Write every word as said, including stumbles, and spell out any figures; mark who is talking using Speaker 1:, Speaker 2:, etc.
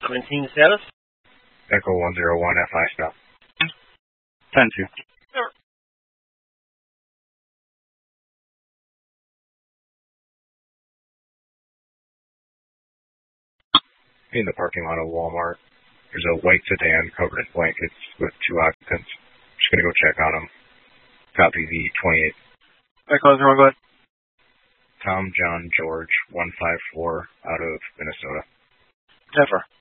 Speaker 1: seventeen status.
Speaker 2: Echo one zero one F I stop.
Speaker 3: ten two.
Speaker 2: In the parking lot of Walmart, there's a white sedan covered in blankets with two occupants. Just gonna go check on them. Copy the twenty-eight.
Speaker 3: Echo zero, go ahead.
Speaker 2: Tom John George one five four out of Minnesota.
Speaker 3: Never.